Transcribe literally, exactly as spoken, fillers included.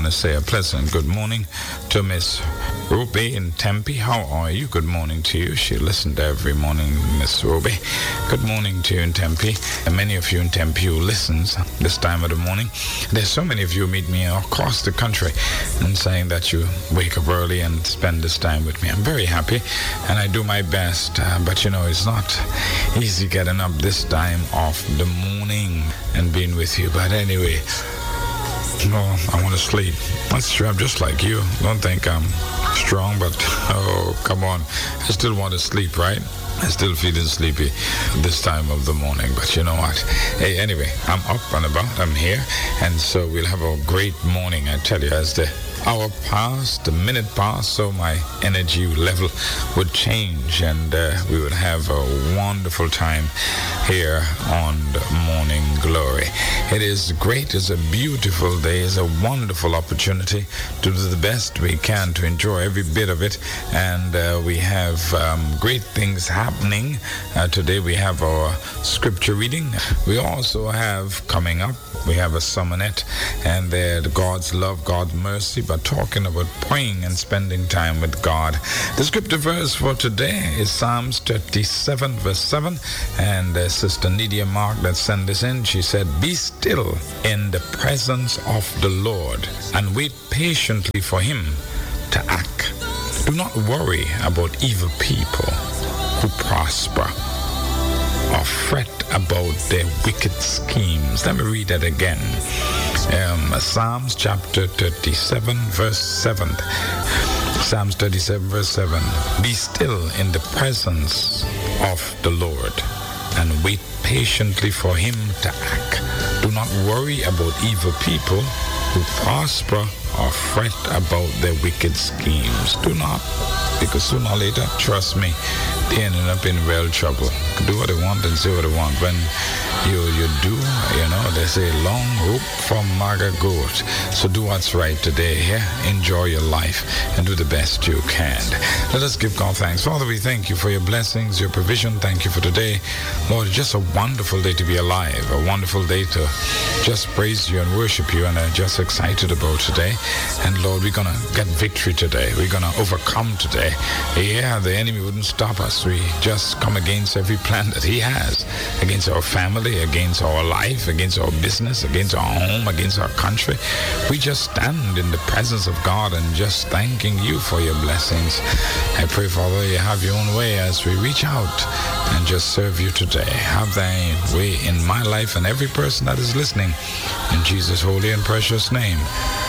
want to say a pleasant good morning to Miss Ruby in Tempe. How are you? Good morning to you. She listened every morning, Miss Ruby. Good morning to you in Tempe. And many of you in Tempe who listens this time of the morning. There's so many of you who meet me across the country and saying that you wake up early and spend this time with me. I'm very happy and I do my best. Uh, but you know, it's not easy getting up this time of the morning and being with you. But anyway, no, I want to sleep. That's true. I'm just like you. Don't think I'm strong, but oh, come on. I still want to sleep, right? I'm still feeling sleepy this time of the morning, but you know what? Hey, anyway, I'm up and about. I'm here, and so we'll have a great morning. I tell you, as the hour passed, the minute passed, so my energy level would change, and uh, we would have a wonderful time here on the Morning Glory. It is great. It's a beautiful day. It's a wonderful opportunity to do the best we can to enjoy every bit of it, and uh, we have um, great things happening. Uh, today we have our scripture reading. We also have coming up, we have a sermonette, and there the God's love, God's mercy, but talking about praying and spending time with God. The scripture verse for today is Psalms thirty-seven verse seven, and uh, Sister Nidia Mark that sent this in, she said, "Be still in the presence of the Lord and wait patiently for him to act. Do not worry about evil people who prosper or fret about their wicked schemes." Let me read that again. Um, Psalms chapter thirty-seven verse seven. Psalms thirty-seven verse seven. "Be still in the presence of the Lord and wait patiently for him to act. Do not worry about evil people who prosper or fret about their wicked schemes." Do not, because sooner or later, trust me, they ended up in real trouble. Do what they want and say what they want. When you you do, you know, they say long rope from maga goat. So do what's right today. Yeah? Enjoy your life and do the best you can. Let us give God thanks. Father, we thank you for your blessings, your provision. Thank you for today. Lord, it's just a wonderful day to be alive, a wonderful day to just praise you and worship you, and I'm just excited about today. And Lord, we're going to get victory today. We're going to overcome today. Yeah, the enemy wouldn't stop us. We just come against every plan that he has, against our family, against our life, against our business, against our home, against our country. We just stand in the presence of God and just thanking you for your blessings. I pray, Father, you have your own way as we reach out and just serve you today. Have thy way in my life and every person that is listening. In Jesus' holy and precious name.